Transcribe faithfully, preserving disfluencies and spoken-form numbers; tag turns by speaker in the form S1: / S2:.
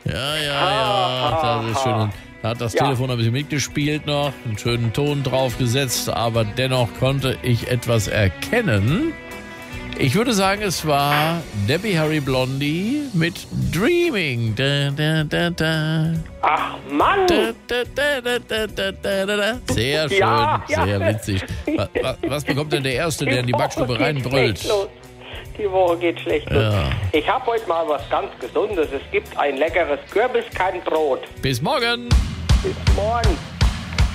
S1: Ja, ja, ja, das ist schön. Da hat das
S2: Ja.
S1: Telefon ein bisschen mitgespielt noch, einen schönen Ton draufgesetzt, aber dennoch konnte ich etwas erkennen. Ich würde sagen, es war Debbie Harry Blondie mit Dreaming. Da, da, da, da.
S2: Ach Mann!
S1: Da, da, da, da, da, da, da, da. Sehr schön,
S2: Ja, ja.
S1: sehr witzig. Was, was bekommt denn der Erste, der in die
S2: Woche
S1: Backstube
S2: geht
S1: reinbrüllt?
S2: schlecht los. Die Woche geht schlecht los.
S1: Ja.
S2: Ich habe heute mal was ganz Gesundes. Es gibt ein leckeres Kürbiskernbrot.
S1: Bis morgen!
S2: Bis morgen.